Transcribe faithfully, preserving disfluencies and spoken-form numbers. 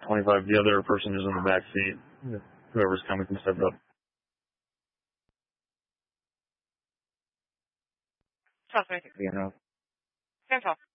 twenty-five. The other person is in the back seat. Whoever's coming can step up. Trust me. You know. Can't talk.